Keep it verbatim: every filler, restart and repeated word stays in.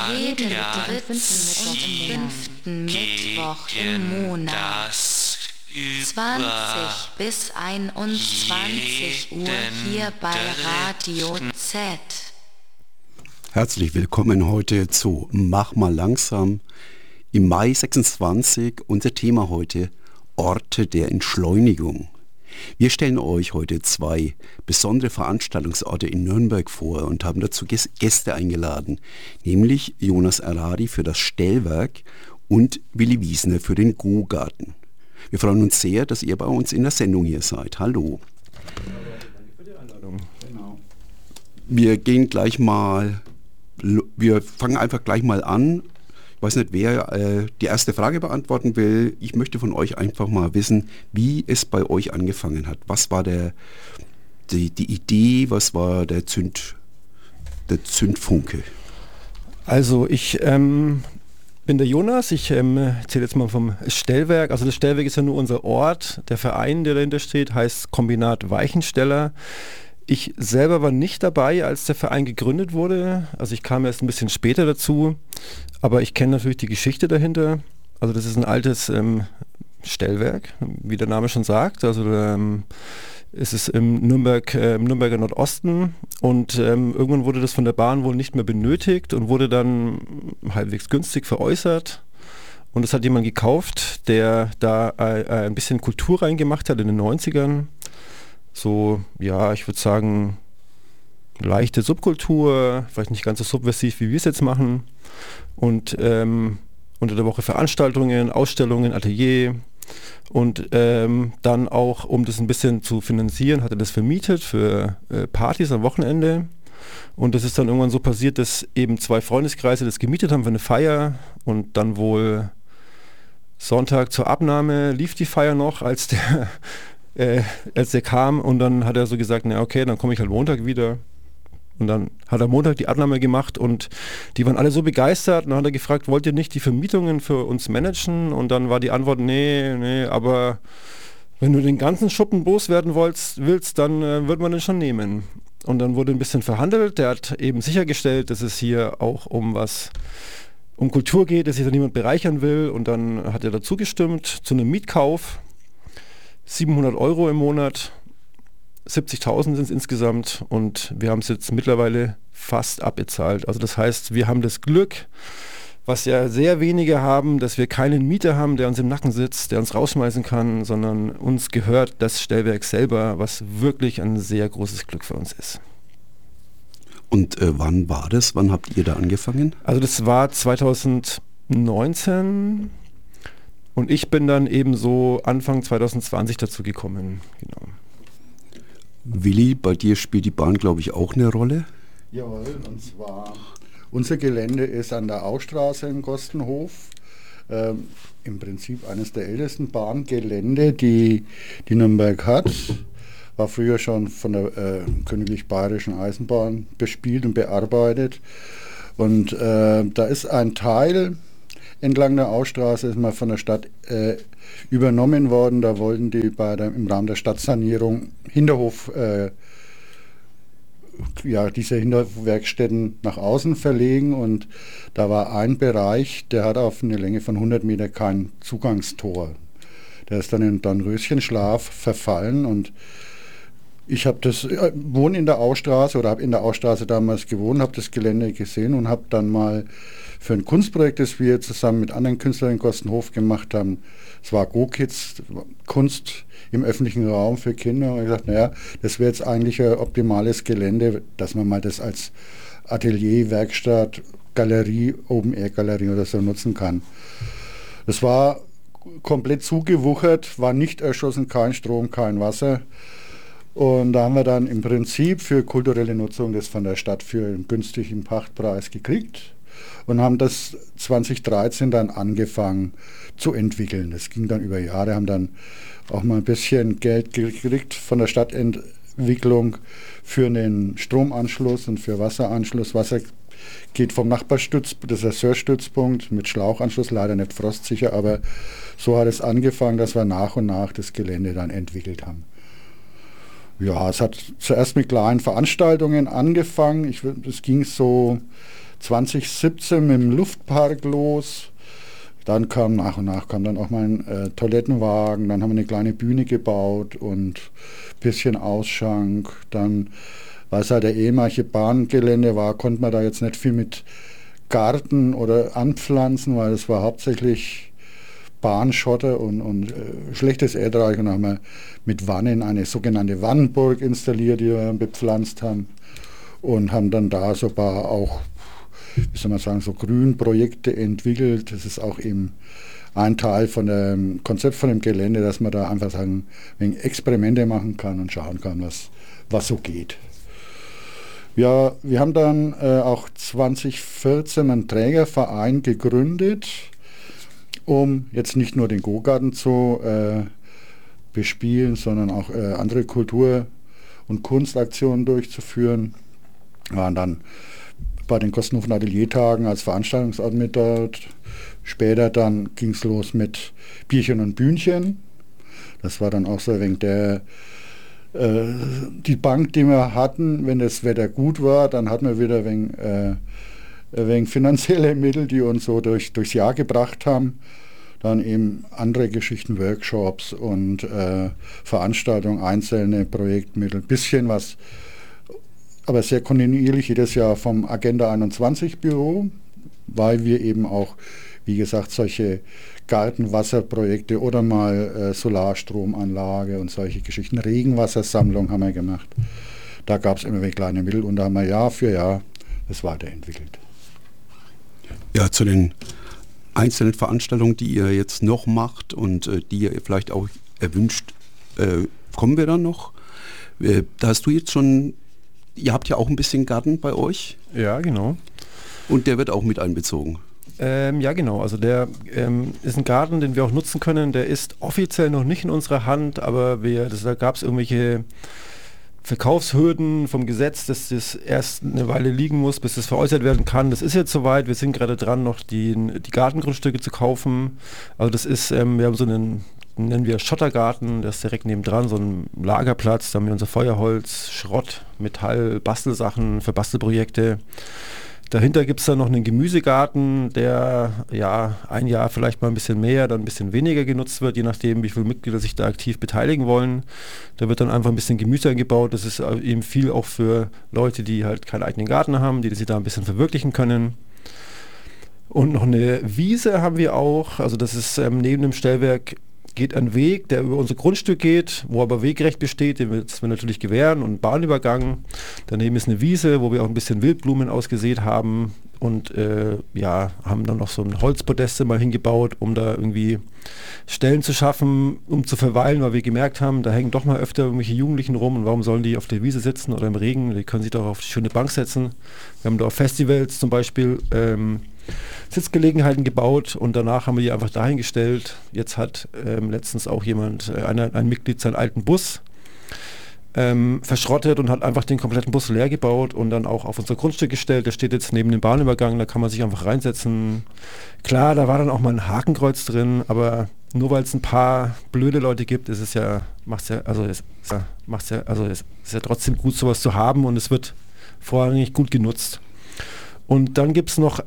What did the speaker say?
jeden dritten fünften Mittwoch im Monat. zwanzig bis einundzwanzig Uhr hier bei Radio Z. Herzlich willkommen heute zu Mach mal langsam. Im Mai sechsundzwanzig unser Thema heute Orte der Entschleunigung. Wir stellen euch heute zwei besondere Veranstaltungsorte in Nürnberg vor und haben dazu Gäste eingeladen, nämlich Jonas Aradi für das Stellwerk und Willi Wiesner für den Go-Garten. Wir freuen uns sehr, dass ihr bei uns in der Sendung hier seid. Hallo. Danke für die Einladung. Genau. Wir gehen gleich mal, wir fangen einfach gleich mal an. Ich weiß nicht, wer äh, die erste Frage beantworten will. Ich möchte von euch einfach mal wissen, wie es bei euch angefangen hat. Was war der, die, die Idee, was war der, Zünd, der Zündfunke? Also ich ähm, bin der Jonas, ich ähm, erzähle jetzt mal vom Stellwerk. Also das Stellwerk ist ja nur unser Ort. Der Verein, der dahinter steht, heißt Kombinat Weichensteller. Ich selber war nicht dabei, als der Verein gegründet wurde. Also ich kam erst ein bisschen später dazu. Aber ich kenne natürlich die Geschichte dahinter. Also das ist ein altes ähm, Stellwerk, wie der Name schon sagt. Also ähm, es ist im, Nürnberg, äh, im Nürnberger Nordosten und ähm, irgendwann wurde das von der Bahn wohl nicht mehr benötigt und wurde dann halbwegs günstig veräußert. Und das hat jemand gekauft, der da äh, ein bisschen Kultur reingemacht hat in den neunzigern. So, ja, ich würde sagen, leichte Subkultur, vielleicht nicht ganz so subversiv, wie wir es jetzt machen. Und ähm, unter der Woche Veranstaltungen, Ausstellungen, Atelier. Und ähm, dann auch, um das ein bisschen zu finanzieren, hat er das vermietet für äh, Partys am Wochenende. Und das ist dann irgendwann so passiert, dass eben zwei Freundeskreise das gemietet haben für eine Feier. Und dann wohl Sonntag zur Abnahme lief die Feier noch, als der, äh, als der kam. Und dann hat er so gesagt, na okay, dann komme ich halt Montag wieder. Und dann hat er Montag die Abnahme gemacht und die waren alle so begeistert. Und dann hat er gefragt, wollt ihr nicht die Vermietungen für uns managen? Und dann war die Antwort, nee, nee, aber wenn du den ganzen Schuppen loswerden willst, willst dann äh, wird man den schon nehmen. Und dann wurde ein bisschen verhandelt. Der hat eben sichergestellt, dass es hier auch um was, um Kultur geht, dass sich da niemand bereichern will. Und dann hat er dazu gestimmt zu einem Mietkauf. siebenhundert Euro im Monat. siebzigtausend sind es insgesamt und wir haben es jetzt mittlerweile fast abbezahlt. Also das heißt, wir haben das Glück, was ja sehr wenige haben, dass wir keinen Mieter haben, der uns im Nacken sitzt, der uns rausschmeißen kann, sondern uns gehört das Stellwerk selber, was wirklich ein sehr großes Glück für uns ist. Und äh, wann war das? Wann habt ihr da angefangen? Also das war zweitausendneunzehn und ich bin dann eben so Anfang zweitausendzwanzig dazu gekommen. Genau. Willi, bei dir spielt die Bahn, glaube ich, auch eine Rolle? Jawohl, und zwar, unser Gelände ist an der Austraße in Gostenhof. Ähm, Im Prinzip eines der ältesten Bahngelände, die, die Nürnberg hat. War früher schon von der äh, Königlich Bayerischen Eisenbahn bespielt und bearbeitet. Und äh, da ist ein Teil entlang der Ausstraße, ist mal von der Stadt äh, übernommen worden. Da wollten die bei der, im Rahmen der Stadtsanierung Hinterhof, äh, ja, diese Hinterwerkstätten nach außen verlegen und da war ein Bereich, der hat auf eine Länge von hundert Meter kein Zugangstor. Der ist dann in Dornröschenschlaf verfallen und ich habe das, äh, wohne in der Ausstraße oder habe in der Ausstraße damals gewohnt, habe das Gelände gesehen und habe dann mal für ein Kunstprojekt, das wir zusammen mit anderen Künstlern in Gostenhof gemacht haben, es war Go-Kids, Kunst im öffentlichen Raum für Kinder, und ich gesagt, naja, das wäre jetzt eigentlich ein optimales Gelände, dass man mal das als Atelier, Werkstatt, Galerie, Open-Air-Galerie oder so nutzen kann. Das war komplett zugewuchert, war nicht erschossen, kein Strom, kein Wasser. Und da haben wir dann im Prinzip für kulturelle Nutzung das von der Stadt für einen günstigen Pachtpreis gekriegt und haben das zweitausenddreizehn dann angefangen zu entwickeln. Das ging dann über Jahre, haben dann auch mal ein bisschen Geld gekriegt von der Stadtentwicklung für einen Stromanschluss und für Wasseranschluss. Wasser geht vom Nachbarstützpunkt, das ist der Sörstützpunkt mit Schlauchanschluss, leider nicht frostsicher, aber so hat es angefangen, dass wir nach und nach das Gelände dann entwickelt haben. Ja, es hat zuerst mit kleinen Veranstaltungen angefangen. Ich, es ging so zwanzig siebzehn mit dem Luftpark los. Dann kam nach und nach kam dann auch mein äh, Toilettenwagen, dann haben wir eine kleine Bühne gebaut und ein bisschen Ausschank. Dann, weil es halt der ehemalige Bahngelände war, konnte man da jetzt nicht viel mit Garten oder anpflanzen, weil es war hauptsächlich Bahnschotter und, und äh, schlechtes Erdreich. Und dann haben wir mit Wannen eine sogenannte Wannenburg installiert, die wir bepflanzt haben. Und haben dann da so ein paar auch, wie soll man sagen, so Grünprojekte entwickelt. Das ist auch eben ein Teil von dem Konzept von dem Gelände, dass man da einfach sagen, wegen Experimente machen kann und schauen kann, was, was so geht. Ja, wir haben dann äh, auch zwanzig vierzehn einen Trägerverein gegründet, um jetzt nicht nur den Go-Garten zu äh, bespielen, sondern auch äh, andere Kultur- und Kunstaktionen durchzuführen. Wir waren dann bei den Kostenhofen Ateliertagen als Veranstaltungsort mit dort. Später dann ging es los mit Bierchen und Bühnchen. Das war dann auch so wegen der äh, die Bank, die wir hatten. Wenn das Wetter gut war, dann hatten wir wieder wegen, äh, wegen finanzielle Mittel, die uns so durch, durchs Jahr gebracht haben. Dann eben andere Geschichten, Workshops und äh, Veranstaltungen, einzelne Projektmittel, bisschen was, aber sehr kontinuierlich jedes Jahr vom Agenda einundzwanzig Büro, weil wir eben auch, wie gesagt, solche Gartenwasserprojekte oder mal äh, Solarstromanlage und solche Geschichten, Regenwassersammlung haben wir gemacht. Da gab es immer wieder kleine Mittel und da haben wir Jahr für Jahr das weiterentwickelt. Ja, zu den einzelnen Veranstaltungen, die ihr jetzt noch macht und äh, die ihr vielleicht auch erwünscht, äh, kommen wir dann noch. Äh, da hast du jetzt schon, ihr habt ja auch ein bisschen Garten bei euch. Ja, genau. Und der wird auch mit einbezogen. Ähm, ja, genau. Also der ähm, ist ein Garten, den wir auch nutzen können. Der ist offiziell noch nicht in unserer Hand, aber wir, das, da gab es irgendwelche Verkaufshürden vom Gesetz, dass das erst eine Weile liegen muss, bis das veräußert werden kann. Das ist jetzt soweit. Wir sind gerade dran, noch die, die Gartengrundstücke zu kaufen. Also das ist, ähm, wir haben so einen, nennen wir Schottergarten, der ist direkt nebendran, so ein Lagerplatz. Da haben wir unser Feuerholz, Schrott, Metall, Bastelsachen für Bastelprojekte. Dahinter gibt es dann noch einen Gemüsegarten, der ja ein Jahr vielleicht mal ein bisschen mehr, dann ein bisschen weniger genutzt wird, je nachdem, wie viele Mitglieder sich da aktiv beteiligen wollen. Da wird dann einfach ein bisschen Gemüse angebaut. Das ist eben viel auch für Leute, die halt keinen eigenen Garten haben, die sich da ein bisschen verwirklichen können. Und noch eine Wiese haben wir auch. Also das ist ähm, neben dem Stellwerk geht ein Weg, der über unser Grundstück geht, wo aber Wegrecht besteht, den wir natürlich gewähren, und Bahnübergang. Daneben ist eine Wiese, wo wir auch ein bisschen Wildblumen ausgesät haben und äh, ja, haben dann noch so ein Holzpodeste mal hingebaut, um da irgendwie Stellen zu schaffen, um zu verweilen, weil wir gemerkt haben, da hängen doch mal öfter irgendwelche Jugendlichen rum und warum sollen die auf der Wiese sitzen oder im Regen? Die können sich doch auf die schöne Bank setzen. Wir haben da auf Festivals zum Beispiel ähm, Sitzgelegenheiten gebaut und danach haben wir die einfach dahingestellt. Jetzt hat ähm, letztens auch jemand, äh, ein, ein Mitglied, seinen alten Bus ähm, verschrottet und hat einfach den kompletten Bus leer gebaut und dann auch auf unser Grundstück gestellt. Der steht jetzt neben dem Bahnübergang, da kann man sich einfach reinsetzen. Klar, da war dann auch mal ein Hakenkreuz drin, aber nur weil es ein paar blöde Leute gibt, ist es ja, macht's ja, also es, macht's ja, also es ist ja trotzdem gut, sowas zu haben, und es wird vorrangig gut genutzt. Und dann gibt es noch